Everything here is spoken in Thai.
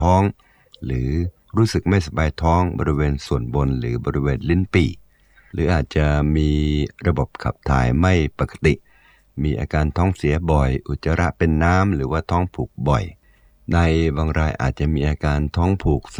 ท้องหรือรู้สึกไม่สบายท้องบริเวณส่วนบนหรือบริเวณลิ้นปี่หรืออาจจะมีระบบขับถ่ายไม่ปกติมีอาการท้องเสียบ่อยอุจจาระเป็นน้ำหรือว่าท้องผูกบ่อยในบางรายอาจจะมีอาการท้องผูกส